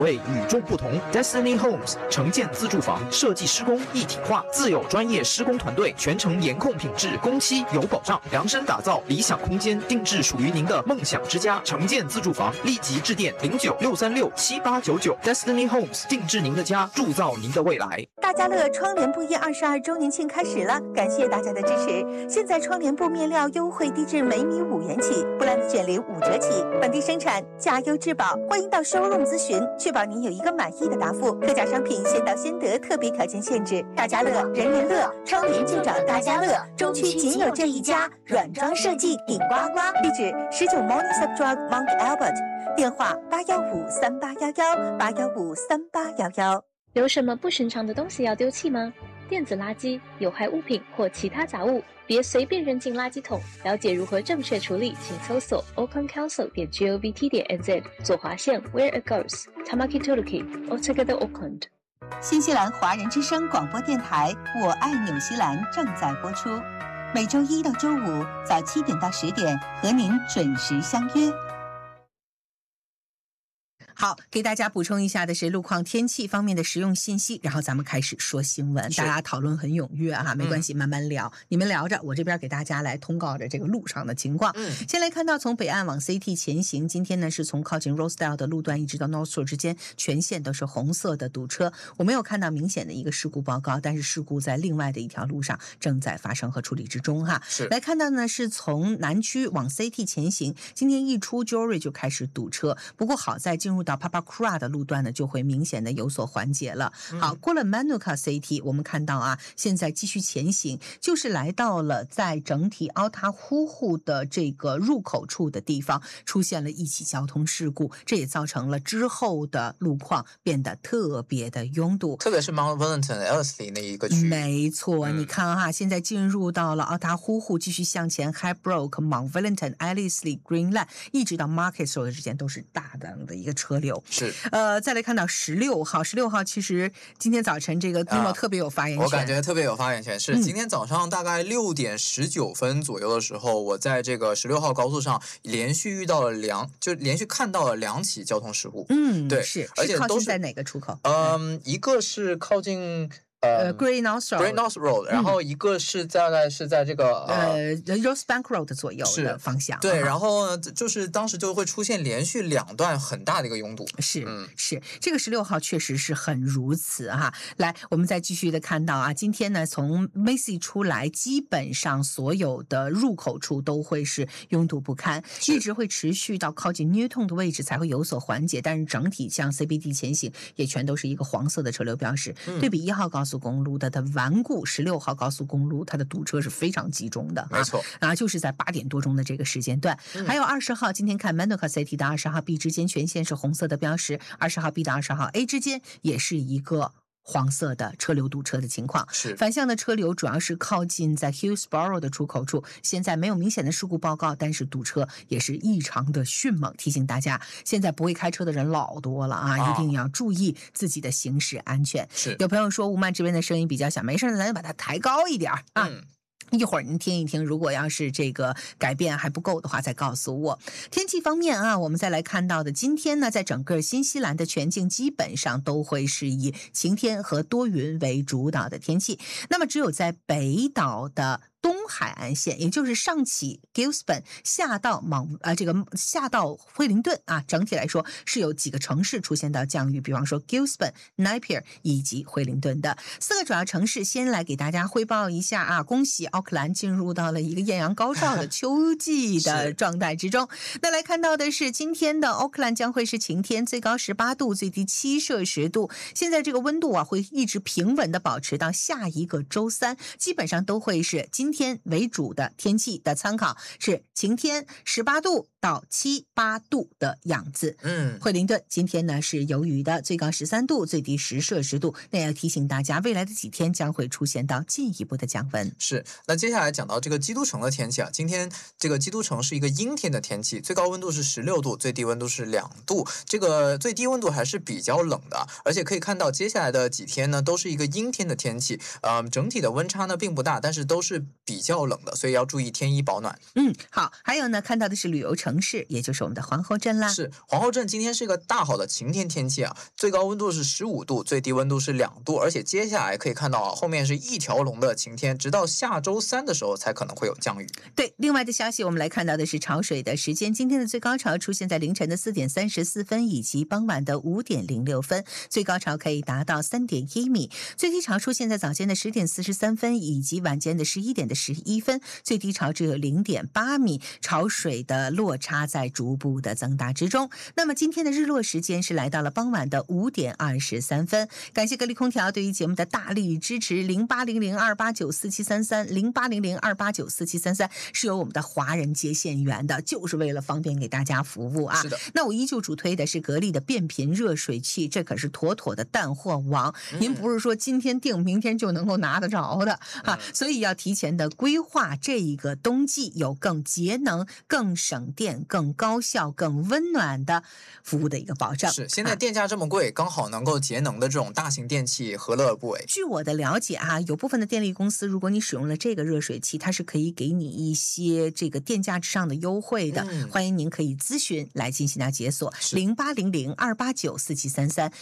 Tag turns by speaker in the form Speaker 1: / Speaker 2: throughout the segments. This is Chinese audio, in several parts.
Speaker 1: 为与众不同 ，Destiny Homes 城建自住房设计施工一体化，自有专业施工团队，全程严控品质，工期有保障，量身打造理想空间，定制属于您的梦想之家。城建自住房，立即致电0963678899 Destiny Homes， 定制您的家，铸造您的未来。
Speaker 2: 大家乐窗帘布业22周年庆开始了，感谢大家的支持。现在窗帘布面料优惠低至每米5元起，布兰的卷帘5折起，本地生产，价优质保。欢迎到showroom咨询，确保您有一个满意的答复。特价商品先到先得，特别条件限制。大家乐，人人乐，窗帘就找大家乐。中区仅有这一家，软装设计顶呱呱。地址19 Morningside Drive Mount Albert， 电话8153811，8153811。
Speaker 3: 有什么不寻常的东西要丢弃吗？电子垃圾、有害物品或其他杂物，别随便扔进垃圾桶。了解如何正确处理，请搜索 aucklandcouncil.govt.nz 左划线 Where it goes Tamaki Tuluki Altogether Auckland。
Speaker 2: 新西兰华人之声广播电台《我爱纽西兰》正在播出，每周一到周五早7点到10点和您准时相约。好，给大家补充一下的是路况天气方面的实用信息，然后咱们开始说新闻。大家讨论很踊跃啊，没关系，慢慢聊。你们聊着，我这边给大家来通告着这个路上的情况。先来看到从北岸往 CT 前行，今天呢是从靠近 Rosedale 的路段一直到 North Shore 之间，全线都是红色的堵车。我没有看到明显的一个事故报告，但是事故在另外的一条路上正在发生和处理之中哈。来看到呢是从南区往 CT 前行，今天一出 Jory 就开始堵车，不过好在进入到 Papakura 的路段呢就会明显的有所缓解了。好，过了 Manuka CT， 我们看到啊，现在继续前行，就是来到了在整体奥塔呼呼的这个入口处的地方出现了一起交通事故，这也造成了之后的路况变得特别的拥堵，
Speaker 4: 特别是 Mount Wellington、Ellerslie 那一个区域。
Speaker 2: 没错，你看哈，现在进入到了奥塔呼呼，继续向前 Highbrook、Mount Wellington、Ellerslie、Greenland， 一直到 Market Road 之间都是大量的一个车流。
Speaker 4: 是，
Speaker 2: 再来看到16号，其实今天早晨这个 Timo 特别有发言权，
Speaker 4: 我感觉特别有发言权。是，今天早上大概6点19分左右的时候，我在这个16号高速上连续遇到了连续看到了2起交通事故。对，
Speaker 2: 是，
Speaker 4: 而且都是
Speaker 2: 在哪个出口？
Speaker 4: 一个是靠近
Speaker 2: Great North
Speaker 4: Road， 然后一个是大概是在这个
Speaker 2: Rosebank Road 左右的方向。
Speaker 4: 对，然后呢，就是当时就会出现连续2段很大的一个拥堵。
Speaker 2: 是，这个16号确实是很如此哈。来，我们再继续的看到啊，今天呢从 Macy 出来，基本上所有的入口处都会是拥堵不堪，一直会持续到靠近 Newton 的位置才会有所缓解，但是整体向 CBD 前行也全都是一个黄色的车流标识。对比1号高速公路的顽固16号高速公路，它的堵车是非常集中的，
Speaker 4: 没错
Speaker 2: 啊，就是在8点多钟的这个时间段。还有20号，今天看 Manuka City 到20号 B 之间全线是红色的标识，20号 B 到20号 A 之间也是一个黄色的车流堵车的情况。
Speaker 4: 是，
Speaker 2: 反向的车流主要是靠近在 Hillsborough 的出口处，现在没有明显的事故报告，但是堵车也是异常的迅猛，提醒大家现在不会开车的人老多了啊，一定要注意自己的行驶安全。
Speaker 4: 是，
Speaker 2: 有朋友说吴曼这边的声音比较小，没事，咱就把它抬高一点啊。一会儿您听一听，如果要是这个改变还不够的话，再告诉我。天气方面啊，我们再来看到的，今天呢，在整个新西兰的全境基本上都会是以晴天和多云为主导的天气。那么只有在北岛的东海岸线，也就是上起 Gisborne 下到下到惠灵顿啊，整体来说是有几个城市出现到降雨，比方说 Gisborne、Napier 以及惠灵顿的4个主要城市。先来给大家汇报一下啊，恭喜奥克兰进入到了一个艳阳高照的秋季的状态之中。那来看到的是今天的奥克兰将会是晴天，最高18度，最低7摄氏度。现在这个温度啊会一直平稳的保持到下一个周三，基本上都会是今天为主的天气的参考是晴天18度到7、8度的样子。惠灵顿今天呢是有雨的，最高13度，最低10摄氏度。那要提醒大家，未来的几天将会出现到进一步的降温。
Speaker 4: 是，那接下来讲到这个基督城的天气啊，今天这个基督城是一个阴天的天气，最高温度是16度，最低温度是2度，这个最低温度还是比较冷的，而且可以看到接下来的几天呢都是一个阴天的天气，整体的温差呢并不大，但是都是比较冷的，所以要注意添衣保暖。
Speaker 2: 好，还有呢，看到的是旅游城市，也就是我们的皇后镇啦。
Speaker 4: 是，皇后镇今天是一个大好的晴天天气啊，最高温度是15度，最低温度是2度，而且接下来可以看到啊，后面是一条龙的晴天，直到下周3的时候才可能会有降雨。
Speaker 2: 对，另外的消息我们来看到的是潮水的时间，今天的最高潮出现在凌晨的4点34分以及傍晚的5点06分，最高潮可以达到3.1米，最低潮出现在早间的10点43分以及晚间的11点的11分，最低潮只有0.8米，潮水的落差在逐步的增大之中。那么今天的日落时间是来到了傍晚的5点23分。感谢格力空调对于节目的大力支持，080028947330 0800289473是由我们的华人接线员的，就是为了方便给大家服务啊。
Speaker 4: 是的，
Speaker 2: 那我依旧主推的是格力的变频热水器，这可是妥妥的淡货王。您不是说今天订明天就能够拿得着的啊，所以要提前的规划这一个冬季，有更节能、更省电、更高效、更温暖的服务的一个保障。
Speaker 4: 是，现在电价这么贵，刚好能够节能的这种大型电器，何乐而不为？
Speaker 2: 据我的了解啊，有部分的电力公司，如果你使用了这个热水器，它是可以给你一些这个电价之上的优惠的。欢迎您可以咨询来进行到解锁，080028947330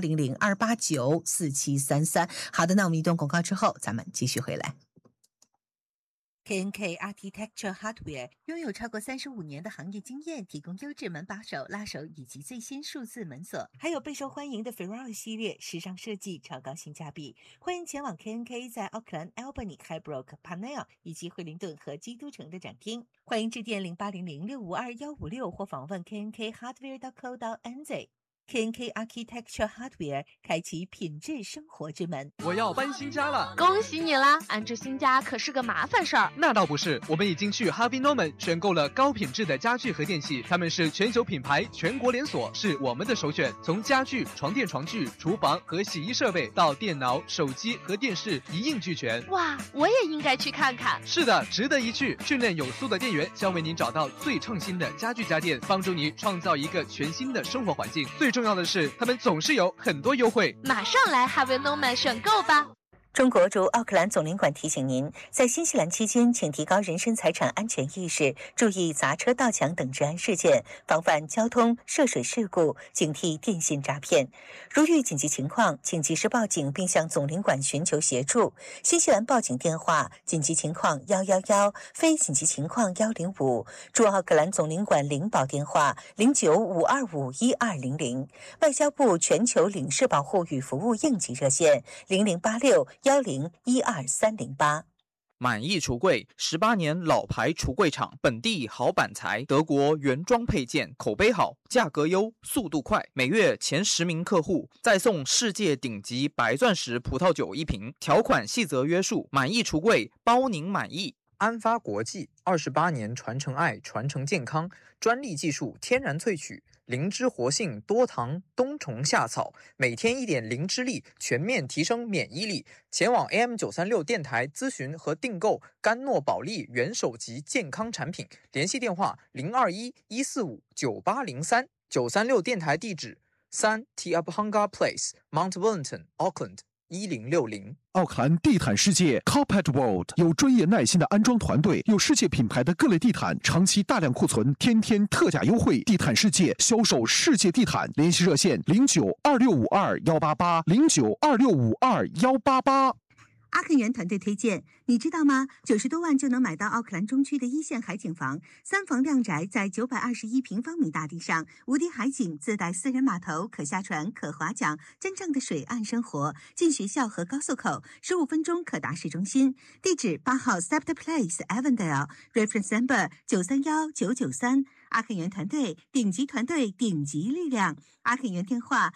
Speaker 2: 0800289473。好的，那我们一段广告之后，咱们继续回来。KNK Architecture Hardware 拥有超过35年的行业经验，提供优质门把手、拉手以及最新数字门锁，还有备受欢迎的 Ferrari 系列，时尚设计，超高性价比。欢迎前往 KNK 在奥克兰、Albany、Highbrook、Parnell 以及惠灵顿和基督城的展厅。欢迎致电0800652156或访问 knkHardware.co.nz。KNK Architecture Hardware 开启品质生活之门。
Speaker 5: 我要搬新家了，
Speaker 6: 恭喜你啦！安置新家可是个麻烦事儿。
Speaker 5: 那倒不是，我们已经去 Harvey Norman 选购了高品质的家具和电器，他们是全球品牌，全国连锁，是我们的首选。从家具、床垫、床具、厨房和洗衣设备到电脑、手机和电视一应俱全。
Speaker 6: 哇，我也应该去看看。
Speaker 5: 是的，值得一去。训练有素的店员将为您找到最创新的家具家电，帮助你创造一个全新的生活环境。最重要的是，他们总是有很多优惠。
Speaker 6: 马上来 Harvey Norman 选购吧。
Speaker 2: 中国驻奥克兰总领馆提醒您，在新西兰期间，请提高人身财产安全意识，注意砸车、盗抢等治安事件，防范交通涉水事故，警惕电信诈骗。如遇紧急情况，请及时报警并向总领馆寻求协助。新西兰报警电话：紧急情况111，非紧急情况105。驻奥克兰总领馆领保电话0952512200。外交部全球领事保护与服务应急热线0086101238。
Speaker 1: 满意橱柜18年老牌橱柜厂，本地好板材，德国原装配件，口碑好，价格优，速度快，每月前10名客户再送世界顶级白钻石葡萄酒1瓶，条款细则约束。满意橱柜，包您满意。
Speaker 4: 安发国际28年传承爱，传承健康，专利技术，天然萃取，灵芝活性，多糖，冬虫夏草，每天1点灵芝力，全面提升免疫力。前往 AM936 电台咨询和订购甘诺宝利元首级健康产品，联系电话021-145-9803。936电台地址3 Tiabhanga Place Mount Wellington Auckland 1060。
Speaker 7: 奥克兰地毯世界 Carpet World 有专业耐心的安装团队，有世界品牌的各类地毯，长期大量库存，天天特价优惠。地毯世界销售世界地毯，联系热线0926522188 0926522188。
Speaker 2: 阿肯源团队推荐，你知道吗？90多万就能买到奥克兰中区的1线海景房，3房亮宅，在921平方米大地上，无敌海景，自带私人码头，可下船，可划桨，真正的水岸生活。近学校和高速口，15分钟可达市中心。地址8号 Scepter Place Avondale Reference Number 931993。阿肯源团队，顶级团队，顶级力量。阿肯源电话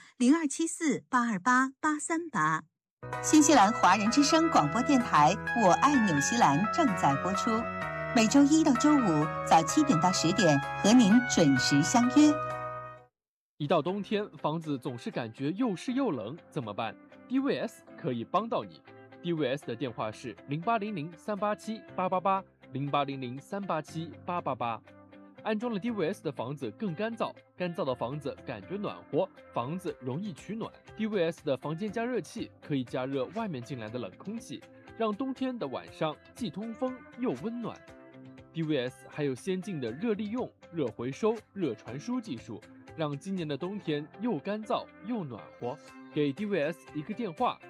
Speaker 2: 0274828838。新西兰华人之声广播电台《我爱纽西兰》正在播出，每周1到周5早7点到10点和您准时相约。
Speaker 8: 一到冬天，房子总是感觉又湿又冷，怎么办？ DVS 可以帮到你。DVS 的电话是0800387888 0800387888。安装了 DVS 的房子更干燥，干燥的房子感觉暖和，房子容易取暖。DVS 的房间加热器可以加热外面进来的冷空气， 让冬天的晚上既通风又温暖。DVS 还有先进的热利用、热回收、热传输技术，让今年的冬天又干燥又暖和。给 DVS 一个电话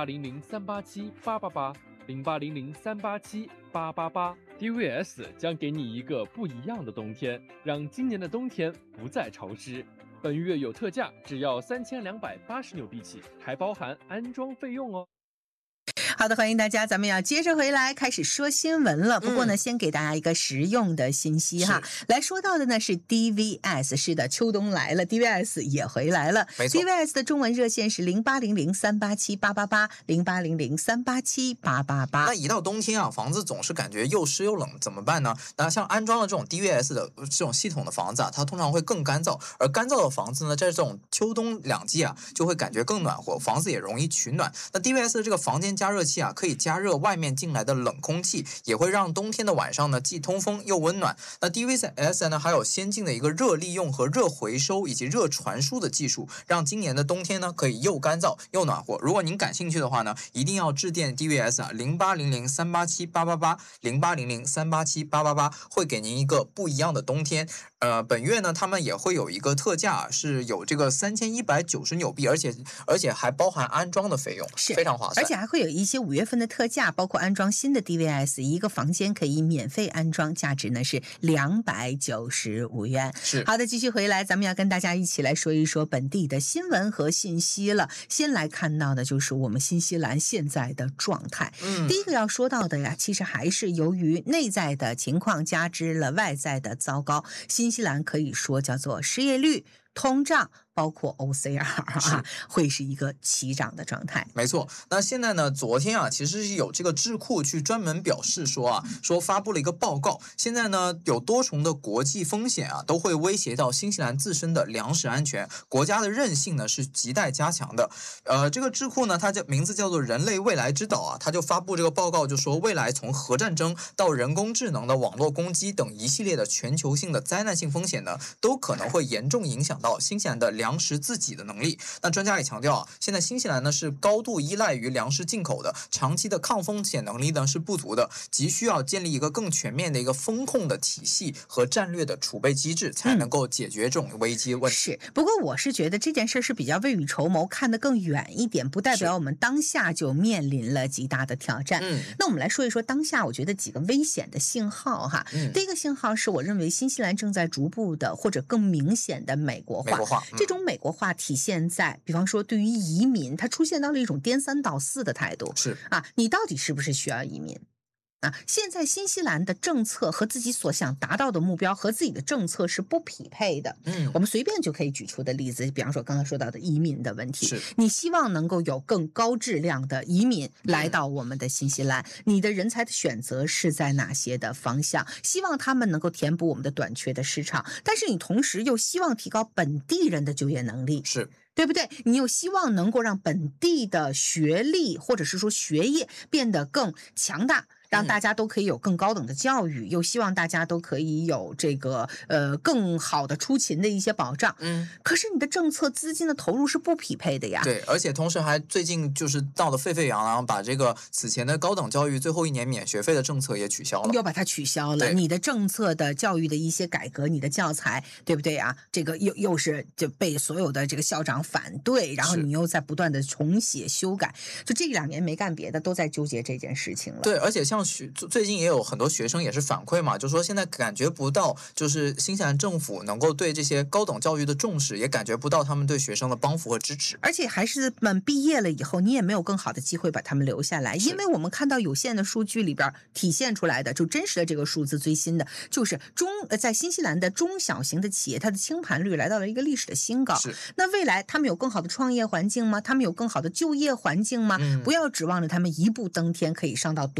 Speaker 8: ：0800-387-888，0800-387-888。DVS 将给你一个不一样的冬天，让今年的冬天不再潮湿。本月有特价，只要3280纽币起，还包含安装费用哦。
Speaker 2: 好的，欢迎大家，咱们要接着回来开始说新闻了。不过呢，先给大家一个实用的信息哈。来说到的呢是 DVS， 是的，秋冬来了 ，DVS 也回来了。
Speaker 4: 没错
Speaker 2: ，DVS 的中文热线是0800-387-888，0800-387-888。
Speaker 4: 那一到冬天啊，房子总是感觉又湿又冷，怎么办呢？那像安装了这种 DVS 的这种系统的房子啊，它通常会更干燥，而干燥的房子呢，在这种秋冬两季啊，就会感觉更暖和，房子也容易取暖。那 DVS 的这个房间加热器啊，可以加热外面进来的冷空气，也会让冬天的晚上呢既通风又温暖。那 DVS 呢还有先进的一个热利用和热回收以及热传输的技术，让今年的冬天呢可以又干燥又暖和。如果您感兴趣的话呢，一定要致电 DVS 啊0800-387-888，0800-387-888，会给您一个不一样的冬天。本月呢他们也会有一个特价，是有这个3190纽币，而且还包含安装的费用，
Speaker 2: 是
Speaker 4: 非常划算。
Speaker 2: 而且还会有一些5月份的特价，包括安装新的 DVS， 一个房间可以免费安装，价值呢是295元。
Speaker 4: 是
Speaker 2: 好的，继续回来，咱们要跟大家一起来说一说本地的新闻和信息了。先来看到的就是我们新西兰现在的状态。第一个要说到的呀，其实还是由于内在的情况加之了外在的糟糕，新西兰可以说叫做失业率、通胀包括 OCR 啊，会是一个齐涨的状态。
Speaker 4: 没错，那现在呢，昨天啊，其实是有这个智库去专门表示说说发布了一个报告，现在呢有多重的国际风险啊，都会威胁到新西兰自身的粮食安全，国家的韧性呢是亟待加强的。这个智库呢，它名字叫做人类未来之岛啊，它就发布这个报告，就说未来从核战争到人工智能的网络攻击等一系列的全球性的灾难性风险呢，都可能会严重影响到新西兰的粮食自给的能力。那专家也强调啊，现在新西兰呢是高度依赖于粮食进口的，长期的抗风险能力呢是不足的，急需要建立一个更全面的一个风控的体系和战略的储备机制，才能够解决这种危机问题。
Speaker 2: 是，不过我是觉得这件事是比较未雨绸缪，看得更远一点，不代表我们当下就面临了极大的挑战。那我们来说一说当下我觉得几个危险的信号哈。第一个信号是我认为新西兰正在逐步的或者更明显的美国化。这种美国化体现在比方说对于移民，它出现到了一种颠三倒四的态度。
Speaker 4: 是
Speaker 2: 啊，你到底是不是需要移民？现在新西兰的政策和自己所想达到的目标和自己的政策是不匹配的。我们随便就可以举出的例子，比方说刚才说到的移民的问题，
Speaker 4: 是
Speaker 2: 你希望能够有更高质量的移民来到我们的新西兰，你的人才的选择是在哪些的方向？希望他们能够填补我们的短缺的市场，但是你同时又希望提高本地人的就业能力，
Speaker 4: 是
Speaker 2: 对不对？你又希望能够让本地的学历或者是说学业变得更强大，让大家都可以有更高等的教育，又希望大家都可以有这个更好的出勤的一些保障。可是你的政策资金的投入是不匹配的呀。
Speaker 4: 对，而且同时还最近就是闹得沸沸扬扬，把这个此前的高等教育最后1年免学费的政策也取消了，
Speaker 2: 又把它取消了。你的政策的教育的一些改革，你的教材，对不对啊？这个又是就被所有的这个校长反对，然后你又在不断的重写修改，就这2年没干别的，都在纠结这件事情了。
Speaker 4: 对，而且像最近也有很多学生也是反馈嘛，就说现在感觉不到就是新西兰政府能够对这些高等教育的重视，也感觉不到他们对学生的帮扶和支持。
Speaker 2: 而且孩子们毕业了以后，你也没有更好的机会把他们留下来，因为我们看到有限的数据里边体现出来的，就真实的这个数字最新的就是在新西兰的中小型的企业，它的清盘率来到了一个历史的新高。那未来他们有更好的创业环境吗？他们有更好的就业环境吗？不要指望着他们一步登天可以上到多么厉害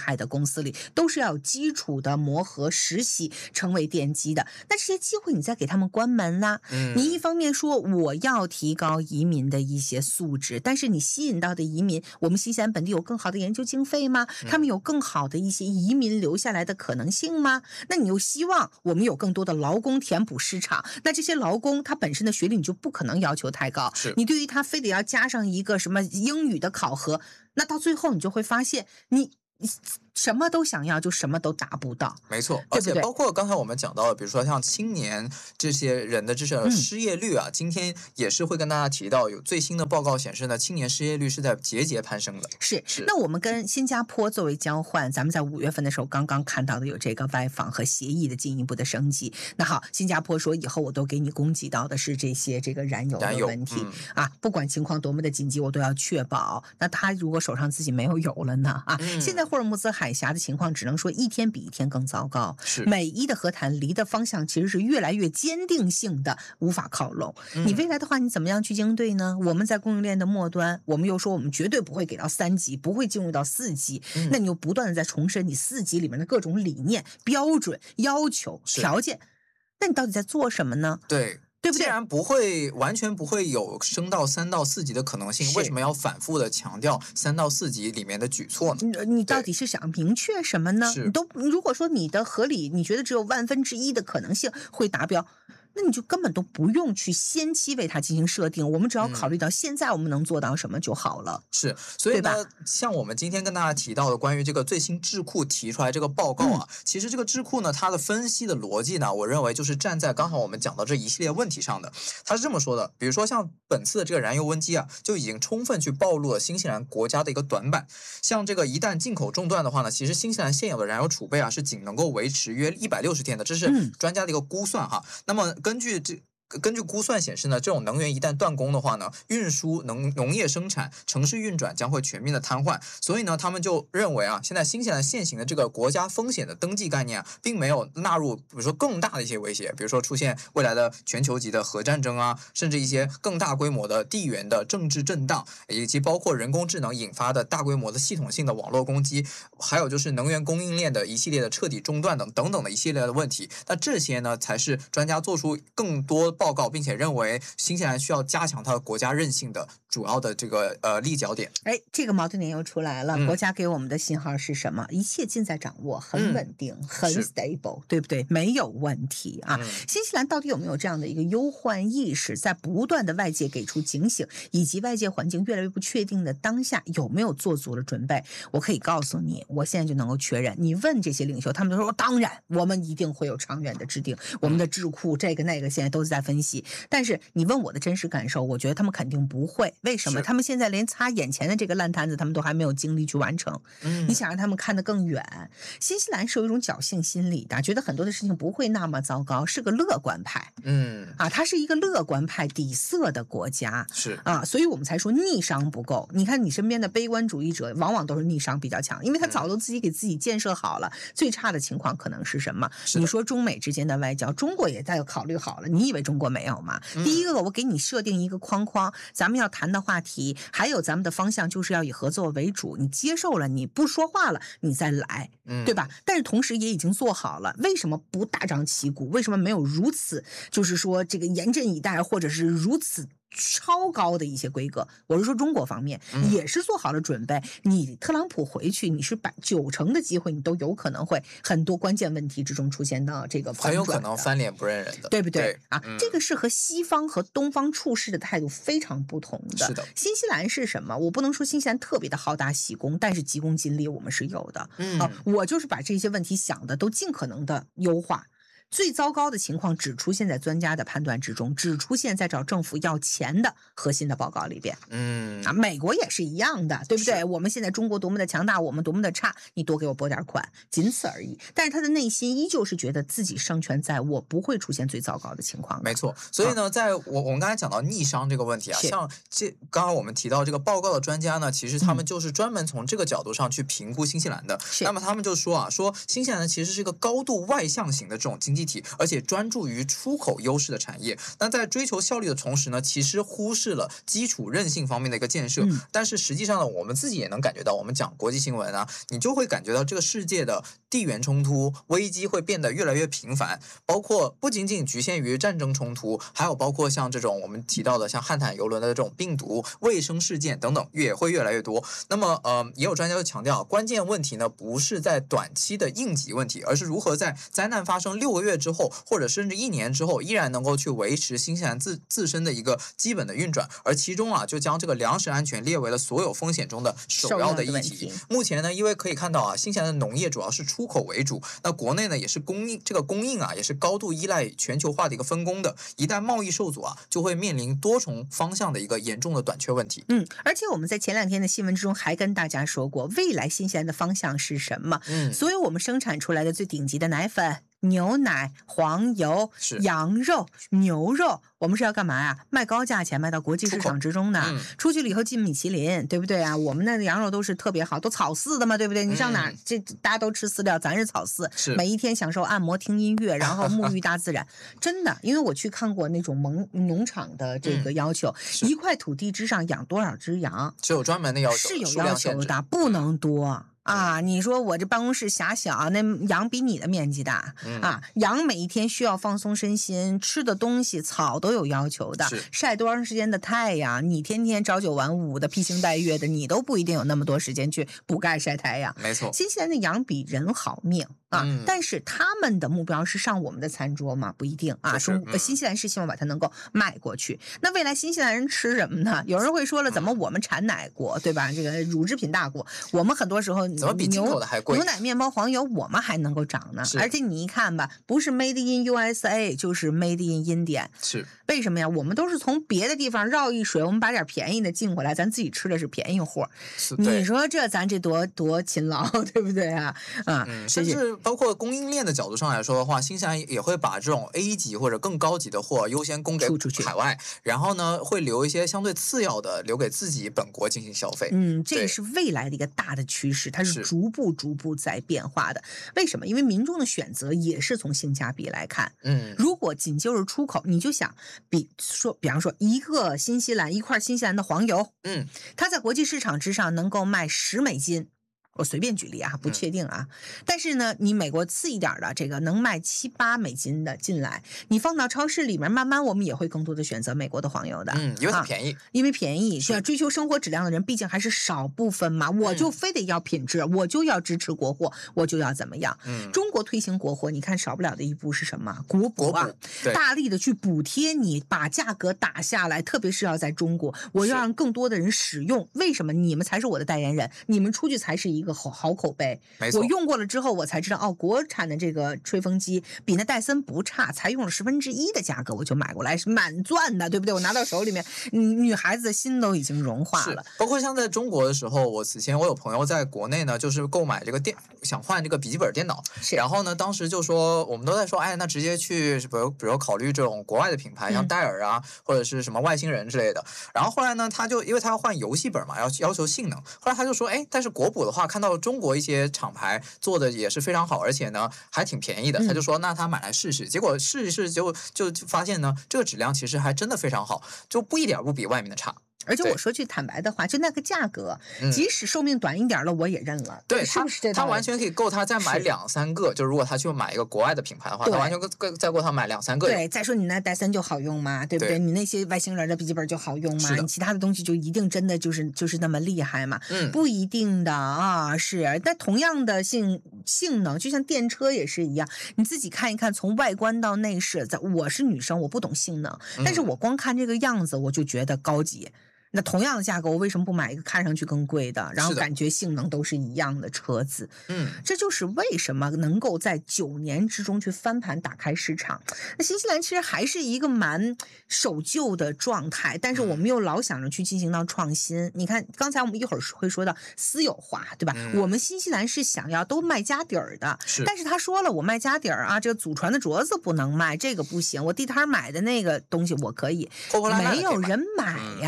Speaker 2: 害的公司里，都是要有基础的磨合实习成为奠基的。那这些机会你再给他们关门啦，你一方面说我要提高移民的一些素质，但是你吸引到的移民，我们新西兰本地有更好的研究经费吗？他们有更好的一些移民留下来的可能性吗？那你又希望我们有更多的劳工填补市场，那这些劳工他本身的学历你就不可能要求太高，你对于他非得要加上一个什么英语的考核，那到最后你就会发现你什么都想要，就什么都达不到。
Speaker 4: 没错，而且包括刚才我们讲到的，比如说像青年这些人的这些失业率啊，今天也是会跟大家提到，有最新的报告显示呢，青年失业率是在节节攀升的。
Speaker 2: 是。那我们跟新加坡作为交换，咱们在5月份的时候刚刚看到的有这个外访和协议的进一步的升级。那好，新加坡说以后我都给你供给到的是这些这个燃油的问题啊，不管情况多么的紧急，我都要确保。那他如果手上自己没有油了呢？啊，现在霍尔木兹海峡的情况只能说一天比一天更糟糕。美伊的和谈离的方向其实是越来越坚定性的无法靠拢。你未来的话，你怎么样去应对呢？我们在供应链的末端，我们又说我们绝对不会给到3级，不会进入到4级。那你又不断的在重申你4级里面的各种理念、标准、要求、条件，那你到底在做什么呢？
Speaker 4: 对不对？既然完全不会有升到3到4级的可能性，为什么要反复的强调3到4级里面的举措呢？
Speaker 2: 你到底是想明确什么呢？如果说你的合理，你觉得只有1/1000的可能性会达标，那你就根本都不用去先期为它进行设定，我们只要考虑到现在我们能做到什么就好了。
Speaker 4: 所以呢，像我们今天跟大家提到的关于这个最新智库提出来这个报告啊，其实这个智库呢，它的分析的逻辑呢，我认为就是站在刚好我们讲到这一系列问题上的。它是这么说的，比如说像本次的这个燃油危机啊，就已经充分去暴露了新西兰国家的一个短板。像这个一旦进口中断的话呢，其实新西兰现有的燃油储备啊是仅能够维持约160天的，这是专家的一个估算哈。那么根据估算显示呢，这种能源一旦断供的话呢，运输、农业生产、城市运转将会全面的瘫痪。所以呢，他们就认为啊，现在新西兰现行的这个国家风险的登记概念啊，并没有纳入比如说更大的一些威胁，比如说出现未来的全球级的核战争啊，甚至一些更大规模的地缘的政治震荡，以及包括人工智能引发的大规模的系统性的网络攻击，还有就是能源供应链的一系列的彻底中断等等的一系列的问题。那这些呢，才是专家做出更多报告，并且认为新西兰需要加强它的国家韧性的主要的这个立脚点。
Speaker 2: 这个矛盾点又出来了。国家给我们的信号是什么？一切尽在掌握，很稳定，很 stable， 对不对？没有问题啊。新西兰到底有没有这样的一个忧患意识，在不断的外界给出警醒，以及外界环境越来越不确定的当下，有没有做足了准备？我可以告诉你，我现在就能够确认。你问这些领袖，他们都说当然，我们一定会有长远的制定，我们的智库这个那个现在都是在分析。但是你问我的真实感受，我觉得他们肯定不会。为什么？他们现在连擦眼前的这个烂摊子他们都还没有精力去完成。你想让他们看得更远。新西兰是有一种侥幸心理的，觉得很多的事情不会那么糟糕，是个乐观派。它是一个乐观派底色的国家。所以我们才说逆商不够。你看你身边的悲观主义者往往都是逆商比较强，因为他早都自己给自己建设好了。最差的情况可能是什么？你说中美之间的外交，中国也在考虑好了。你以为中国没有吗？第一个，我给你设定一个框框，咱们要谈的话题，还有咱们的方向就是要以合作为主。你接受了，你不说话了，你再来，对吧？但是同时也已经做好了，为什么不大张旗鼓？为什么没有如此就是说这个严阵以待，或者是如此超高的一些规格？我是说中国方面也是做好了准备。你特朗普回去，你是90%的机会，你都有可能会很多关键问题之中出现到这个
Speaker 4: 很有可能翻脸不认人的，
Speaker 2: 对不对？这个是和西方和东方处事的态度非常不同的。
Speaker 4: 是的。
Speaker 2: 新西兰是什么？我不能说新西兰特别的好大喜功，但是急功近利我们是有的。我就是把这些问题想的都尽可能的优化。最糟糕的情况只出现在专家的判断之中，只出现在找政府要钱的核心的报告里边。美国也是一样的，对不对？我们现在中国多么的强大，我们多么的差，你多给我拨点款，仅此而已。但是他的内心依旧是觉得自己胜权在握，不会出现最糟糕的情况。
Speaker 4: 没错。所以呢，在我们刚才讲到逆商这个问题啊，像刚刚我们提到这个报告的专家呢，其实他们就是专门从这个角度上去评估新西兰的。那么他们就说说新西兰呢其实是一个高度外向型的这种经济体，而且专注于出口优势的产业。那在追求效率的同时呢，其实忽视了基础韧性方面的一个建设。但是实际上呢，我们自己也能感觉到，我们讲国际新闻啊，你就会感觉到这个世界的地缘冲突危机会变得越来越频繁，包括不仅仅局限于战争冲突，还有包括像这种我们提到的像汉坦邮轮的这种病毒、卫生事件等等，也会越来越多。那么也有专家就强调，关键问题呢不是在短期的应急问题，而是如何在灾难发生6个月之后，或者甚至1年之后，依然能够去维持新西兰自身的一个基本的运转。而其中啊，就将这个粮食安全列为了所有风险中的首要的议题。目前呢，因为可以看到啊，新西兰的农业主要是出口为主，那国内呢也是供应啊，也是高度依赖全球化的一个分工的。一旦贸易受阻啊，就会面临多重方向的一个严重的短缺问题。
Speaker 2: 而且我们在前2天的新闻之中还跟大家说过，未来新西兰的方向是什么？所有我们生产出来的最顶级的奶粉、牛奶、黄油、羊肉、牛肉，我们是要干嘛呀？卖高价钱，卖到国际市场之中的。出去了以后进米其林，对不对啊？我们那羊肉都是特别好，都草饲的嘛，对不对？你上哪这大家都吃饲料，咱是草饲，每一天享受按摩、听音乐，然后沐浴大自然。真的，因为我去看过那种农场的这个要求，一块土地之上养多少只羊，
Speaker 4: 是有专门的要求，
Speaker 2: 是有要求的，不能多。你说我这办公室狭小，那羊比你的面积大羊每一天需要放松身心，吃的东西草都有要求的，晒多长时间的太阳，你天天朝9晚5的披星戴月的，你都不一定有那么多时间去补钙晒太阳。
Speaker 4: 没错，
Speaker 2: 新西兰的羊比人好命但是他们的目标是上我们的餐桌吗？不一定啊。新西兰是希望把它能够卖过去。那未来新西兰人吃什么呢？有人会说了，怎么我们产奶国，对吧？这个乳制品大国，我们很多时候
Speaker 4: 怎么比进口的还贵？
Speaker 2: 牛奶、面包、黄油，我们还能够涨呢。而且你一看吧，不是 Made in USA 就是 Made in India。
Speaker 4: 是
Speaker 2: 为什么呀？我们都是从别的地方绕一水，我们把点便宜的进回来，咱自己吃的是便宜货。你说咱这多勤劳，对不对啊？
Speaker 4: 甚至包括供应链的角度上来说的话，新西兰也会把这种 A 级或者更高级的货优先供给海外，然后呢会留一些相对次要的留给自己本国进行消费。
Speaker 2: 这也是未来的一个大的趋势，它是逐步在变化的。为什么？因为民众的选择也是从性价比来看。如果仅就是出口，你就想比方说一块新西兰的黄油，它在国际市场之上能够卖10美金。我随便举例啊，不确定啊。但是呢，你美国次一点的这个能卖7、8美金的进来，你放到超市里面，慢慢我们也会更多的选择美国的黄油的。
Speaker 4: 因为它便宜，
Speaker 2: 因为便宜，是追求生活质量的人毕竟还是少部分嘛。我就非得要品质，我就要支持国货，我就要怎么样？中国推行国货，你看少不了的一步是什么？国补啊，大力的去补贴你，把价格打下来，特别是要在中国，我要让更多的人使用。为什么？你们才是我的代言人，你们出去才是一个好口碑。我用过了之后，我才知道国产的这个吹风机比那戴森不差，才用了1/10的价格我就买过来，是满钻的，对不对？我拿到手里面，女孩子的心都已经融化了。
Speaker 4: 包括像在中国的时候，此前我有朋友在国内呢，就是购买这个想换这个笔记本电脑，然后呢，当时就说我们都在说，那直接去比如考虑这种国外的品牌，像戴尔啊，或者是什么外星人之类的。然后后来呢，他就因为他要换游戏本嘛，要求性能，后来他就说，但是国补的话，看到中国一些厂牌做的也是非常好，而且呢还挺便宜的，他就说那他买来试试。结果试一试就发现呢，这个质量其实还真的非常好，就一点不比外面的差。
Speaker 2: 而且我说句坦白的话，就那个价格，即使寿命短一点了，我也认了。
Speaker 4: 对，
Speaker 2: 是不是这
Speaker 4: 他完全可以够他再买2、3个。就如果他去买一个国外的品牌的话，他完全再够他买2、3个。
Speaker 2: 对，再说你那戴森就好用嘛，对不对？你那些外星人的笔记本就好用嘛，你其他的东西就一定真的就是那么厉害嘛？不一定的啊，是。但同样的性能，就像电车也是一样，你自己看一看，从外观到内饰，我是女生，我不懂性能，但是我光看这个样子，我就觉得高级。那同样的价格，我为什么不买一个看上去更贵的，然后感觉性能都是一样的车子？这就是为什么能够在9年之中去翻盘打开市场。那新西兰其实还是一个蛮守旧的状态，但是我们又老想着去进行到创新。你看，刚才我们一会儿会说到私有化，对吧？我们新西兰是想要都卖家底儿的，但是他说了，我卖家底儿啊，这个祖传的镯子不能卖，这个不行，我地摊买的那个东西我可以，没有人买呀。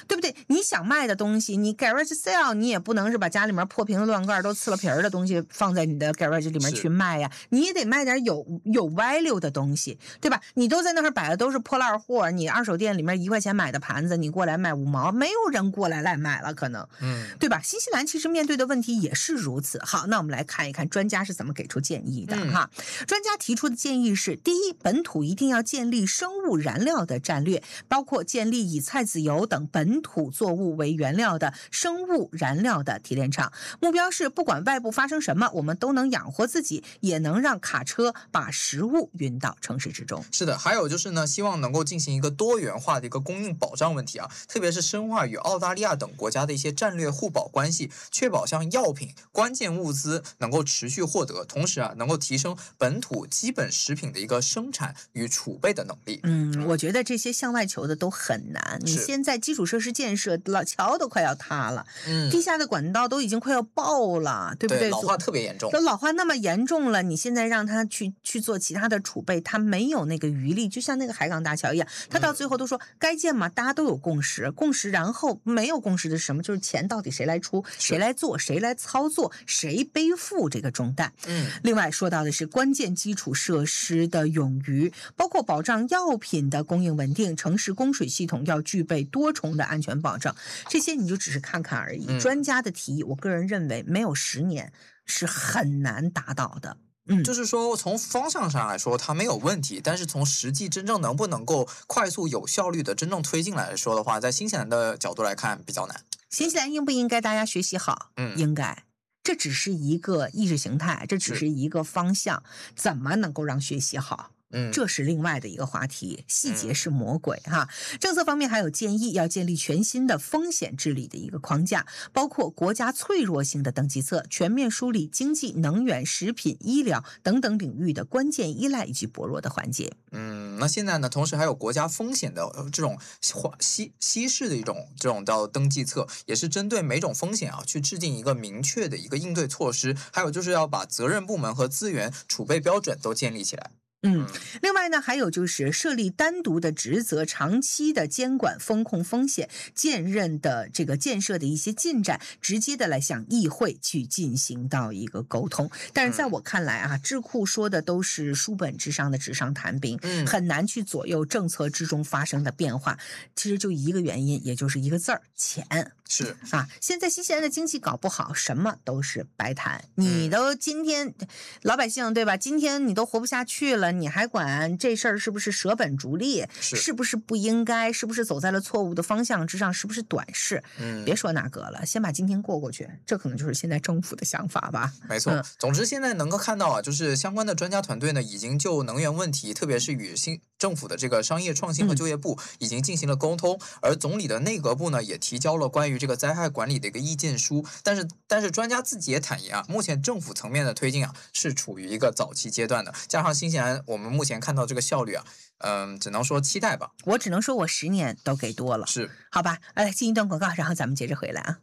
Speaker 2: 对不对？你想卖的东西，你 garage sale 你也不能是把家里面破瓶子乱盖都呲了皮儿的东西放在你的 garage 里面去卖呀，你也得卖点有 value 的东西，对吧？你都在那儿摆的都是破烂货，你二手店里面1块钱买的盘子，你过来卖5毛，没有人过来买了，可能，对吧？新西兰其实面对的问题也是如此。好，那我们来看一看专家是怎么给出建议的哈。专家提出的建议是：第一，本土一定要建立生物燃料的战略，包括建立以菜籽油等本土作物为原料的生物燃料的提炼厂。目标是不管外部发生什么，我们都能养活自己，也能让卡车把食物运到城市之中。
Speaker 4: 是的，还有就是呢，希望能够进行一个多元化的一个供应保障问题啊，特别是深化与澳大利亚等国家的一些战略互保关系，确保像药品、关键物资能够持续获得，同时能够提升本土基本食品的一个生产与储备的能力。
Speaker 2: 我觉得这些向外求的都很难。你现在基础设施建设，老桥都快要塌了，地下的管道都已经快要爆了，对不对？
Speaker 4: 老化特别严重，
Speaker 2: 都老化那么严重了，你现在让他去做其他的储备，他没有那个余力。就像那个海港大桥一样，他到最后都说该建嘛，大家都有共识，然后没有共识的是什么？就是钱到底谁来出，谁来做，谁来操作，谁背负这个重担。另外说到的是关键基础设施的冗余，包括保障药品的供应稳定，城市供水系统要具备多重的安全保障，这些你就只是看看而已。专家的提议，我个人认为没有10年是很难达到的。
Speaker 4: 就是说从方向上来说它没有问题，但是从实际真正能不能够快速有效率的真正推进来说的话，在新西兰的角度来看比较难。
Speaker 2: 新西兰应不应该大家学习好？应该。这只是一个意识形态，这只是一个方向，怎么能够让学习好？这是另外的一个话题，细节是魔鬼哈。政策方面还有建议，要建立全新的风险治理的一个框架，包括国家脆弱性的等级册，全面梳理经济、能源、食品、医疗等等领域的关键依赖以及薄弱的环节。
Speaker 4: 那现在呢，同时还有国家风险的这种稀释的这种叫登记册，也是针对每种风险去制定一个明确的一个应对措施，还有就是要把责任部门和资源储备标准都建立起来。
Speaker 2: 另外呢，还有就是设立单独的职责，长期的监管风控风险，建设的一些进展，直接的来向议会去进行到一个沟通。但是在我看来智库说的都是书本之上的纸上谈兵，很难去左右政策之中发生的变化。其实就一个原因，也就是一个字儿：钱。
Speaker 4: 是
Speaker 2: 现在新西兰的经济搞不好，什么都是白谈。你都今天老百姓对吧？今天你都活不下去了，你还管这事儿是不是舍本逐利？是不是不应该？是不是走在了错误的方向之上？是不是短视？别说那个了，先把今天过去，这可能就是现在政府的想法吧。
Speaker 4: 没错。总之现在能够看到就是相关的专家团队呢，已经就能源问题，特别是与新政府的这个商业创新和就业部已经进行了沟通，而总理的内阁部呢也提交了关于这个灾害管理的一个意见书。但是专家自己也坦言目前政府层面的推进是处于一个早期阶段的，加上新西兰我们目前看到这个效率只能说期待吧。
Speaker 2: 我只能说我10年都给多了。
Speaker 4: 是，
Speaker 2: 好吧，进一段广告，然后咱们接着回来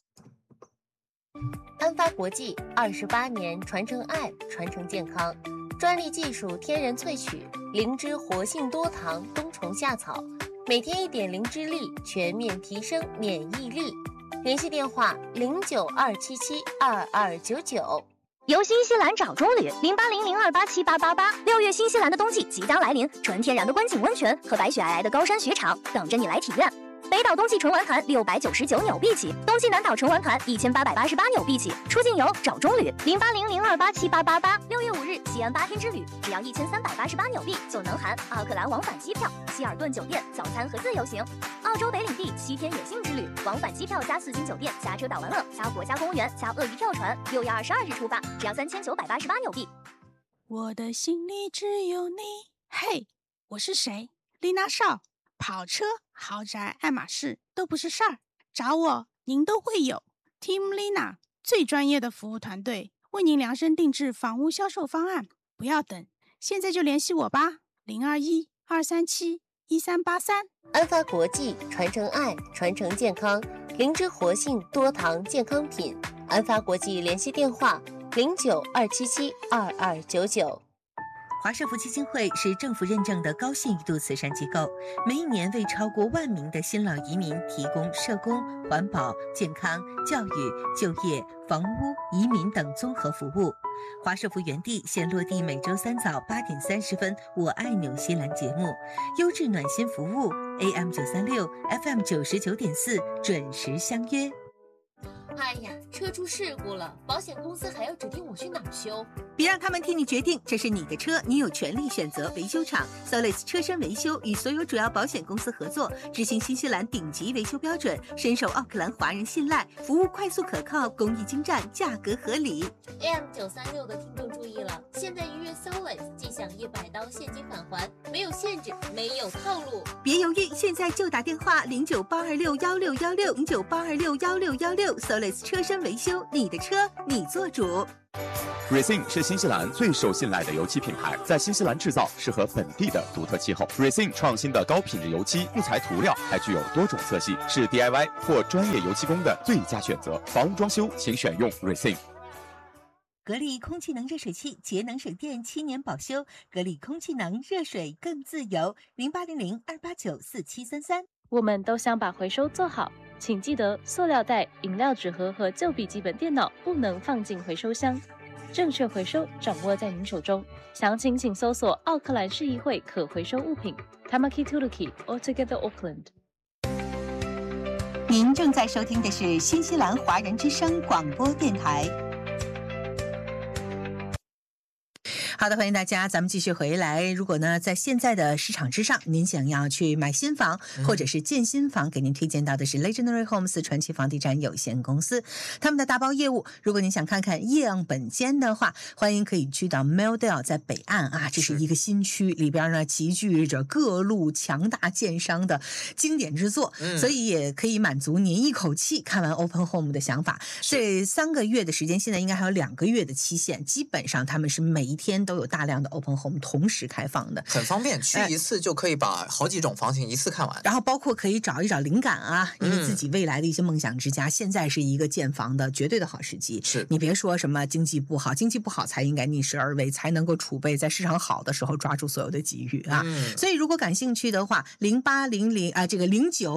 Speaker 9: 安发国际28年传承爱，传承健康，专利技术天然萃取，灵芝活性多糖冬虫夏草，每天1点灵芝粒，全面提升免疫力。联系电话092772299。
Speaker 10: 游新西兰找中旅0800287888。6月新西兰的冬季即将来临，纯天然的观景温泉和白雪皑皑的高山雪场等着你来体验。北岛冬季纯玩团699纽币起，冬季南岛纯玩团1888纽币起。出境游找中旅0800287888。6月5日西安8天之旅，只要1388纽币就能含奥克兰往返机票、希尔顿酒店早餐和自由行。澳洲北领地7天野性之旅，往返机票加4星酒店加车岛玩乐加国家公园加鳄鱼跳船，6月22日出发，只要3988纽币。
Speaker 11: 我的心里只有你。嘿，我是谁？丽娜少。跑车、豪宅、爱马仕都不是事儿，找我您都会有。Team Lina 最专业的服务团队，为您量身定制房屋销售方案，不要等，现在就联系我吧，021-237-1383。
Speaker 9: 安发国际传承爱，传承健康，灵芝活性多糖健康品。安发国际联系电话0927722299。
Speaker 12: 华社福基金会是政府认证的高信誉度慈善机构，每一年为超过1万名的新老移民提供社工、环保、健康、教育、就业、房屋、移民等综合服务。华社福原地现落地每周3早8点30分，我爱纽西兰节目，优质暖心服务 ，AM 936 FM 99.4，准时相约。
Speaker 9: 哎呀，车出事故了，保险公司还要指定我去哪儿修？
Speaker 12: 别让他们替你决定，这是你的车，你有权利选择维修厂。Solis 车身维修与所有主要保险公司合作，执行新西兰顶级维修标准，深受奥克兰华人信赖，服务快速可靠，工艺精湛，价格合理。
Speaker 9: AM 936的听众注意了，现在预约 Solis 即享100刀现金返还，没有限制，没有套路。
Speaker 12: 别犹豫，现在就打电话0982616616，0982616616 Solis 车身维修，你的车你做主。
Speaker 13: Racing 是新西兰最受信赖的油漆品牌，在新西兰制造，适合本地的独特气候。Racing 创新的高品质油漆不裁涂料，还具有多种色系，是 DIY 或专业油漆工的最佳选择。房屋装修请选用 Racing。
Speaker 12: 格力空气能热水器，节能省电，7年保修。格力空气能，热水更自由。0800-289-4733。
Speaker 3: 我们都想把回收做好，请记得塑料袋、饮料纸盒和旧笔记本电脑不能放进回收箱。正确回收掌握在您手中，详情请搜索奥克兰市议会可回收物品 Tamaki Tuluki Altogether Auckland。
Speaker 12: 您正在收听的是新西兰华人之声广播电台。好的，欢迎大家，咱们继续回来。如果呢，在现在的市场之上，您想要去买新房或者是建新房，给您推荐到的是 Legendary Homes 传奇房地产有限公司，他们的大包业务。如果您想看看样本间的话，欢迎可以去到 Meldale， 在北岸啊，这是一个新区，里边呢集聚着各路强大建商的经典之作，所以也可以满足您一口气看完 Open Home 的想法。这3个月的时间，现在应该还有2个月的期限，基本上他们是每一天都有大量的 Open Home 同时开放的，
Speaker 4: 很方便，去一次就可以把好几种房型一次看完。
Speaker 12: 然后包括可以找一找灵感啊，因为自己未来的一些梦想之家，现在是一个建房的绝对的好时机。
Speaker 4: 是你
Speaker 12: 别说什么经济不好，经济不好才应该逆势而为，才能够储备在市场好的时候抓住所有的机遇啊。所以如果感兴趣的话，0800这个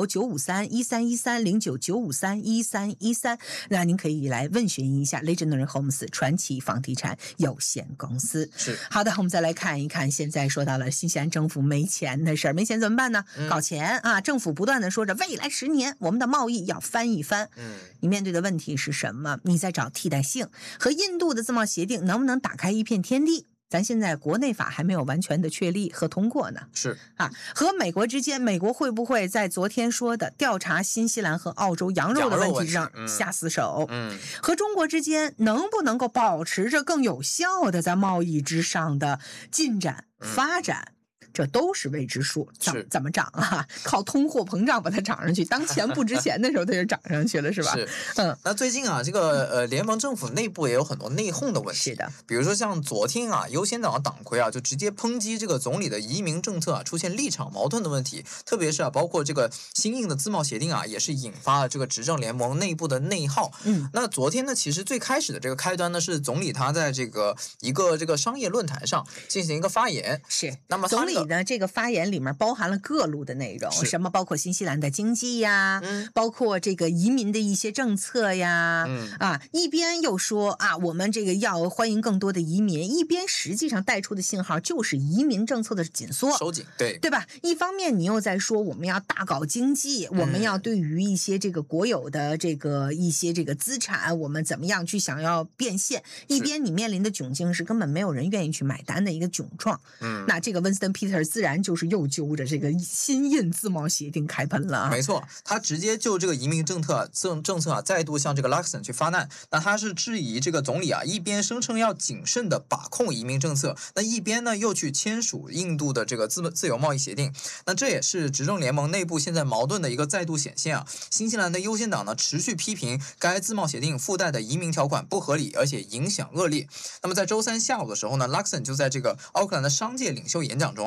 Speaker 12: 09-953-1313，09-953-1313，那您可以来问询一下 Legendary Homes 传奇房地产有限公司。
Speaker 4: 是
Speaker 12: 好的，我们再来看一看，现在说到了新西兰政府没钱的事儿，没钱怎么办呢？搞钱啊！政府不断的说着未来10年我们的贸易要翻一番。你面对的问题是什么？你在找替代性，和印度的自贸协定能不能打开一片天地？咱现在国内法还没有完全的确立和通过呢。
Speaker 4: 是
Speaker 12: 啊，和美国之间，美国会不会在昨天说的调查新西兰和澳洲羊肉的问题上下死手？和中国之间能不能够保持着更有效的在贸易之上的进展发展？这都是未知数，怎么涨啊？靠通货膨胀把它涨上去，当钱不值钱的时候它就涨上去了，是吧？
Speaker 4: 是，那最近啊，这个联邦政府内部也有很多内讧的问题。
Speaker 12: 是的，
Speaker 4: 比如说像昨天啊，优先党的党魁啊就直接抨击这个总理的移民政策啊出现立场矛盾的问题，特别是啊，包括这个新印的自贸协定啊，也是引发了这个执政联盟内部的内耗。那昨天呢，其实最开始的这个开端呢，是总理他在这个一个这个商业论坛上进行一个发言。
Speaker 12: 是，
Speaker 4: 那么
Speaker 12: 总理的这个发言里面包含了各路的内容，什么包括新西兰的经济呀，包括这个移民的一些政策呀，一边又说啊，我们这个要欢迎更多的移民，一边实际上带出的信号就是移民政策的紧缩、
Speaker 4: 收紧，对
Speaker 12: 吧？一方面你又在说我们要大搞经济，我们要对于一些这个国有的这个一些这个资产，我们怎么样去想要变现，一边你面临的窘境是根本没有人愿意去买单的一个窘状。那这个温斯顿·皮特自然就是又揪着这个新印自贸协定开喷了。
Speaker 4: 没错，他直接就这个移民政策啊，再度向这个 Luxon 去发难。那他是质疑这个总理啊，一边声称要谨慎的把控移民政策，那一边呢又去签署印度的这个自由贸易协定。那这也是执政联盟内部现在矛盾的一个再度显现啊。新西兰的优先党呢持续批评该自贸协定附带的移民条款不合理，而且影响恶劣。那么在周三下午的时候呢 ，Luxon 就在这个奥克兰的商界领袖演讲中啊，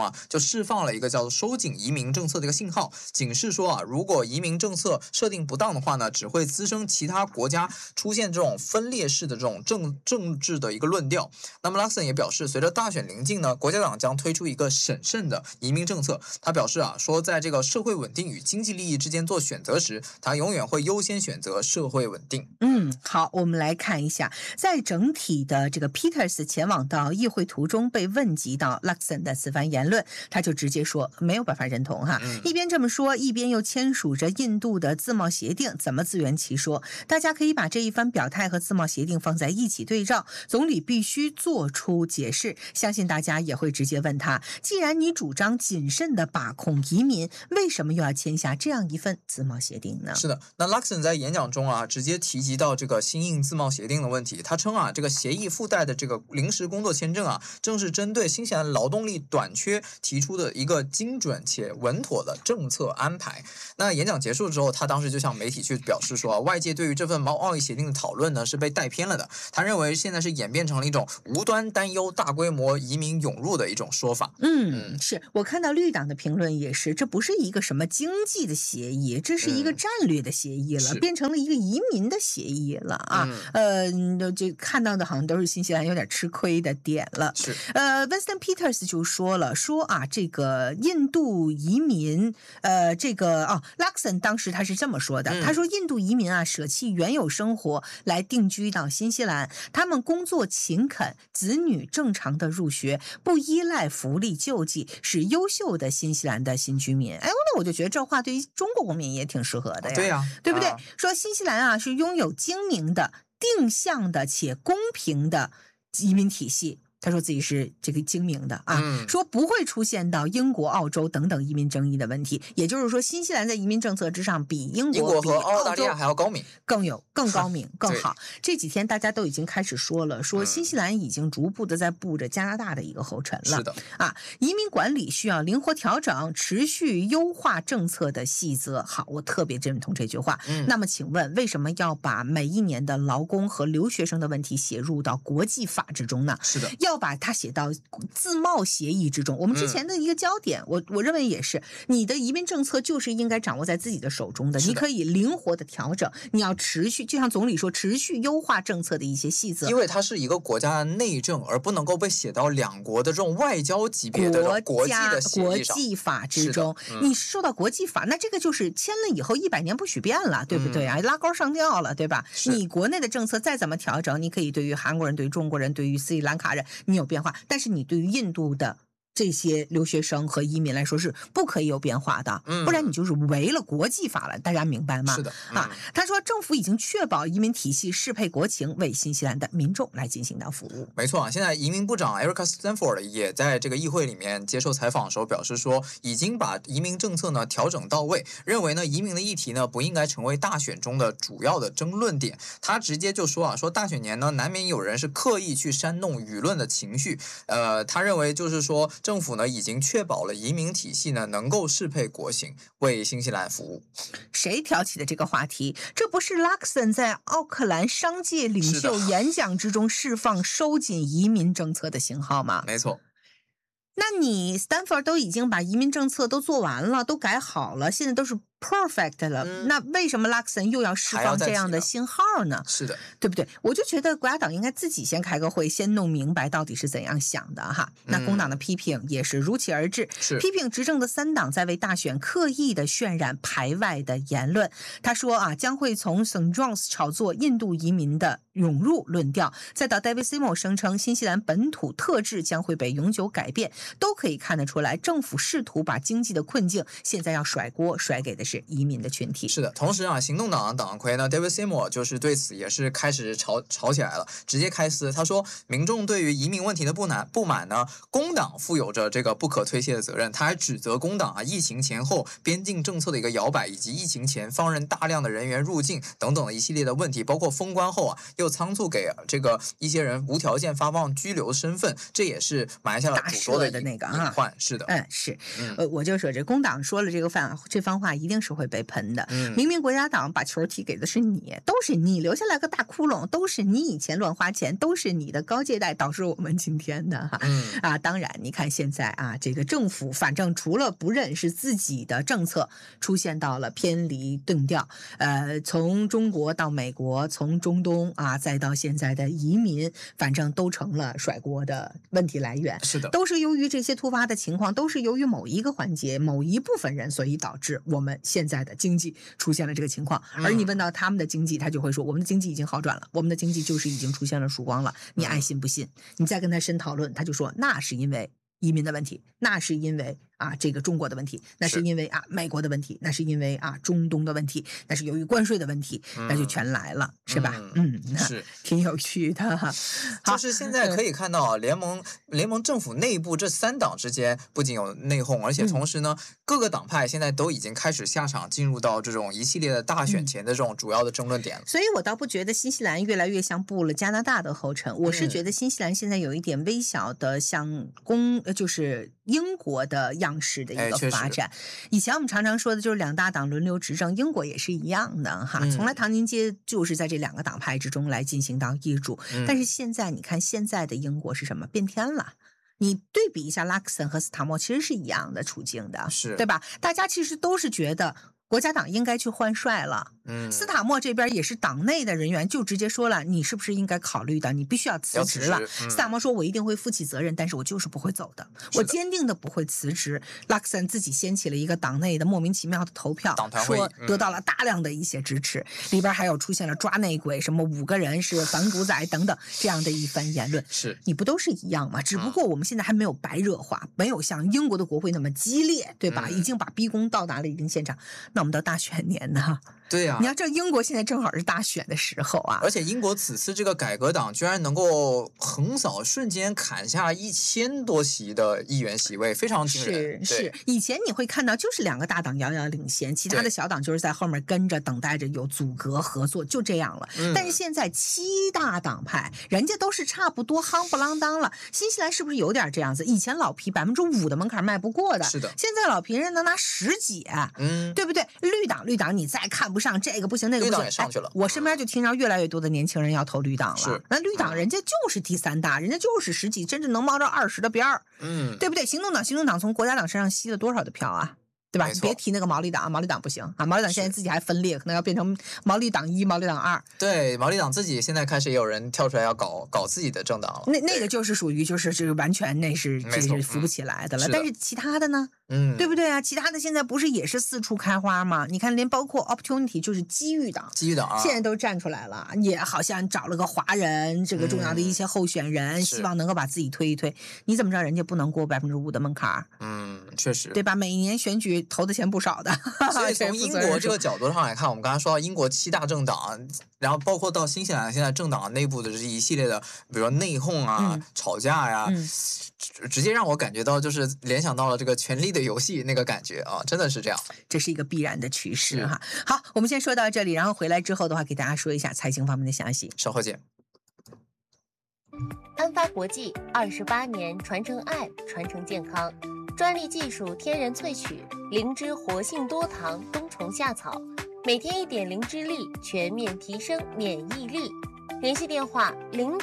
Speaker 4: 啊，就释放了一个叫做收紧移民政策的一个信号，警示说啊，如果移民政策设定不当的话呢，只会滋生其他国家出现这种分裂式的这种政治的一个论调。那么 Luxon 也表示，随着大选临近呢，国家党将推出一个审慎的移民政策。他表示啊，说在这个社会稳定与经济利益之间做选择时，他永远会优先选择社会稳定。
Speaker 2: 好，我们来看一下，在整体的这个 Peters 前往到议会途中被问及到 Luxon 的此番言论，他就直接说没有办法认同哈。一边这么说，一边又签署着印度的自贸协定，怎么自圆其说？大家可以把这一番表态和自贸协定放在一起对照，总理必须做出解释。相信大家也会直接问他，既然你主张谨慎的把控移民，为什么又要签下这样一份自贸协定呢？
Speaker 4: 是的，那 Luxon 在演讲中啊，直接提及到这个新印自贸协定的问题。他称啊，这个协议附带的这个临时工作签证啊，正是针对新西兰劳动力短缺提出的一个精准且稳妥的政策安排。那演讲结束之后，他当时就向媒体去表示说，外界对于这份贸易协定的讨论呢是被带偏了的。他认为现在是演变成了一种无端担忧大规模移民涌入的一种说法。
Speaker 2: 是我看到绿党的评论也是，这不是一个什么经济的协议，这是一个战略的协议了，变成了一个移民的协议了啊。就看到的好像都是新西兰有点吃亏的点了。
Speaker 4: 是
Speaker 2: Winston Peters 就说了，说啊，这个印度移民，Luxon 当时他是这么说的，他说印度移民啊，舍弃原有生活来定居到新西兰，他们工作勤恳，子女正常的入学，不依赖福利救济，是优秀的新西兰的新居民。哎，那我就觉得这话对于中国公民也挺适合的呀。
Speaker 4: 对呀，
Speaker 2: 对不对？说新西兰啊是拥有精明的、定向的且公平的移民体系。他说自己是这个精明的啊，说不会出现到英国、澳洲等等移民争议的问题。也就是说，新西兰在移民政策之上比英国
Speaker 4: 和澳大利亚还要高明，
Speaker 2: 更高明、更好。这几天大家都已经开始说了，说新西兰已经逐步的在步着加拿大的一个后尘了。
Speaker 4: 是的
Speaker 2: 啊，移民管理需要灵活调整，持续优化政策的细则。好，我特别认同这句话。那么，请问为什么要把每一年的劳工和留学生的问题写入到国际法之中呢？
Speaker 4: 是的。
Speaker 2: 要把它写到自贸协议之中。我们之前的一个焦点，我认为也是，你的移民政策就是应该掌握在自己的手中的，你可以灵活的调整，你要持续，就像总理说，持续优化政策的一些细则。
Speaker 4: 因为它是一个国家的内政，而不能够被写到两国的这种外交级别的国际的协议上、
Speaker 2: 国际法之中。你受到国际法，那这个就是签了以后100年不许变了，对不对啊？拉钩上吊了，对吧？你国内的政策再怎么调整，你可以对于韩国人、对于中国人、对于斯里兰卡人，你有变化，但是你对于印度的这些留学生和移民来说是不可以有变化的，不然你就是违了国际法了，大家明白吗？
Speaker 4: 是的
Speaker 2: 他说政府已经确保移民体系适配国情，为新西兰的民众来进行到服务。
Speaker 4: 没错啊，现在移民部长 Erica Stanford 也在这个议会里面接受采访的时候表示说，已经把移民政策呢调整到位，认为呢移民的议题呢不应该成为大选中的主要的争论点。他直接就说啊，说大选年呢难免有人是刻意去煽动舆论的情绪，他认为就是说政府呢已经确保了移民体系呢能够适配国情，为新西兰服务。
Speaker 2: 谁挑起的这个话题？这不是 Luxon 在奥克兰商界领袖演讲之中释放收紧移民政策的信号吗？
Speaker 4: 没错。
Speaker 2: 那你 Stanford 都已经把移民政策都做完了，都改好了，现在都是 perfect 了，那为什么 Luxon 又要释放这样的信号呢？
Speaker 4: 是的，
Speaker 2: 对不对？我就觉得国家党应该自己先开个会，先弄明白到底是怎样想的哈。那工党的批评也是如期而至，批评执政的3党在为大选刻意的渲染排外的言论。他说啊，将会从 St. John's 炒作印度移民的涌入论调，再到 David Seymour 声称新西兰本土特质将会被永久改变，都可以看得出来，政府试图把经济的困境现在要甩锅甩给的是移民的群体。
Speaker 4: 是的，同时啊，行动党的党魁呢 David Seymour 就是对此也是开始吵起来了，直接开撕。他说，民众对于移民问题的不满呢，工党负有着这个不可推卸的责任。他还指责工党啊，疫情前后边境政策的一个摇摆，以及疫情前放任大量的人员入境等等的一系列的问题，包括封关后啊，又仓促给这个一些人无条件发放居留身份，这也是埋下了主多的
Speaker 2: 那个
Speaker 4: 隐患。是的，
Speaker 2: 是，我就说这工党说了这番话，一定定是会被喷的。明明国家党把球踢给的是你，都是你留下来个大窟窿，都是你以前乱花钱，都是你的高借贷导致我们今天的哈。当然你看现在这个政府反正除了不认识自己的政策出现到了偏离定调，从中国到美国，从中东再到现在的移民，反正都成了甩锅的问题来源。
Speaker 4: 是的，
Speaker 2: 都是由于这些突发的情况，都是由于某一个环节某一部分人，所以导致我们现在的经济出现了这个情况。而你问到他们的经济，他就会说我们的经济已经好转了，我们的经济就是已经出现了曙光了，你爱信不信？你再跟他深讨论，他就说那是因为移民的问题，那是因为这个中国的问题，那是因为美国的问题，那是因为中东的问题，那是由于关税的问题，那就全来了，是吧？
Speaker 4: 是
Speaker 2: 挺有趣的。
Speaker 4: 就是现在可以看到联盟政府内部这3党之间不仅有内讧，而且同时呢，各个党派现在都已经开始下场，进入到这种一系列的大选前的这种主要的争论点了。
Speaker 2: 所以我倒不觉得新西兰越来越像步了加拿大的后尘，我是觉得新西兰现在有一点微小的像就是英国的样式的一个发展。以前我们常常说的就是2大党轮流执政，英国也是一样的哈，从来唐宁街就是在这2个党派之中来进行到易主。但是现在你看现在的英国是什么？变天了。你对比一下拉克森和斯塔默，其实是一样的处境的，
Speaker 4: 是
Speaker 2: 对吧？大家其实都是觉得国家党应该去换帅了。斯塔默这边也是党内的人员就直接说了，你是不是应该考虑的，你必须要辞职了。斯塔默说我一定会负起责任，但是我就是不会走的，我坚定的不会辞职。拉克森自己掀起了一个党内的莫名其妙的投票，说得到了大量的一些支持，里边还有出现了抓内鬼，什么5个人是反骨仔等等这样的一番言论。
Speaker 4: 是
Speaker 2: 你不都是一样吗？只不过我们现在还没有白热化，没有像英国的国会那么激烈，对吧？已经把逼宫到达了一定现场。那我们到大选年呢？
Speaker 4: 对呀，
Speaker 2: 你要知道英国现在正好是大选的时候啊，
Speaker 4: 而且英国此次这个改革党居然能够横扫，瞬间砍下1000多席的议员席位，非常惊人。
Speaker 2: 是，以前你会看到就是2个大党遥遥领先，其他的小党就是在后面跟着等待着有阻隔合作，就这样了。但是现在7大党派人家都是差不多夯不啷当了。新西兰是不是有点这样子？以前老皮5%的门槛迈不过的，
Speaker 4: 是的，
Speaker 2: 现在老皮人能拿10几，对不对？绿党你再看不上这个不行，那个不行，
Speaker 4: 绿党也上去了。
Speaker 2: 我身边就听着越来越多的年轻人要投绿党了。那绿党人家就是第3大，人家就是10几，甚至能冒着20的边儿，对不对？行动党从国家党身上吸了多少的票啊？对吧？你别提那个毛利党，毛利党不行啊！毛利党现在自己还分裂，可能要变成毛利党1、毛利党2。
Speaker 4: 对，毛利党自己现在开始也有人跳出来要搞自己的政党了。
Speaker 2: 那个就是属于就是完全那是扶不起来的了。但是其他的呢？对不对啊？其他的现在不是也是四处开花吗？你看，连包括 Opportunity 就是机遇党，现在都站出来了，也好像找了个华人这个重要的一些候选人，希望能够把自己推一推。你怎么知道人家不能过5%的门槛？
Speaker 4: 确实，
Speaker 2: 对吧？每年选举投的钱不少的。
Speaker 4: 所以从英国这个角度上来看，我们刚才说到英国7大政党，然后包括到新西兰现在政党内部的这一系列的，比如说内讧啊、吵架呀，直接让我感觉到就是联想到了这个权力的游戏那个感觉啊，真的是这样，
Speaker 2: 这是一个必然的趋势哈。好，我们先说到这里，然后回来之后的话，给大家说一下财经方面的消息。
Speaker 4: 稍后见。
Speaker 9: 安发国际28年传承爱，传承健康，专利技术天然萃取灵芝活性多糖冬虫夏草，每天1点灵芝粒，全面提升免疫力。联系电话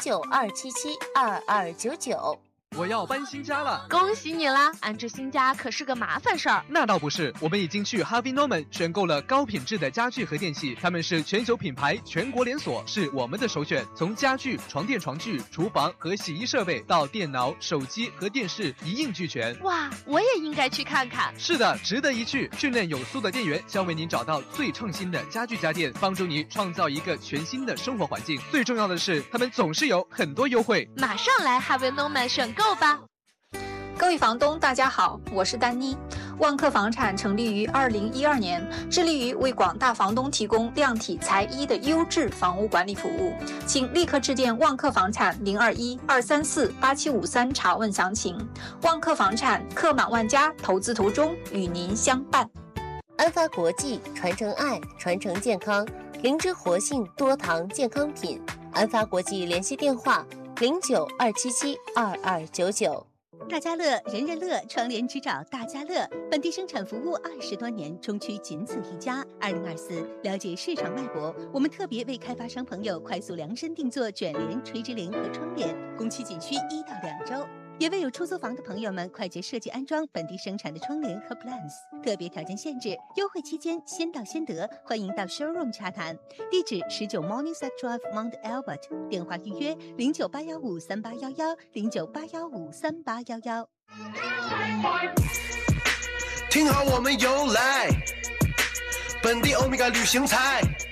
Speaker 9: 092772299。
Speaker 5: 我要搬新家了，
Speaker 6: 恭喜你啦！安置新家可是个麻烦事儿。
Speaker 5: 那倒不是，我们已经去 Harvey Norman 选购了高品质的家具和电器，他们是全球品牌，全国连锁，是我们的首选。从家具、床垫、床具、厨房和洗衣设备到电脑、手机和电视一应俱全。
Speaker 6: 哇，我也应该去看看。
Speaker 5: 是的，值得一去。训练有素的店员将为您找到最创新的家具家电，帮助你创造一个全新的生活环境。最重要的是，他们总是有很多优惠。
Speaker 6: 马上来 Harvey Norman 选购吧。
Speaker 14: 各位房东，大家好，我是丹妮。万科房产成立于2012年，致力于为广大房东提供量体裁衣的优质房屋管理服务。请立刻致电万科房产021-234-8753查问详情。万科房产客满万家，投资途中与您相伴。
Speaker 9: 安发国际传承爱，传承健康，灵芝活性多糖健康品。安发国际联系电话092772299。
Speaker 15: 大家乐，人人乐，窗帘只找大家乐。本地生产服务20多年，中区仅此一家。2024，了解市场脉搏，我们特别为开发商朋友快速量身定做卷帘、垂直帘和窗帘，工期仅需1到2周。也为有出租房的朋友们快捷设计安装本地生产的窗帘和 plans， 特别条件限制，优惠期间先到先得，欢迎到 showroom 洽谈。地址19 Morningside Drive Mount Albert， 电话预约098153811，098153811。
Speaker 16: 听好我们由来，本地欧米伽旅行彩。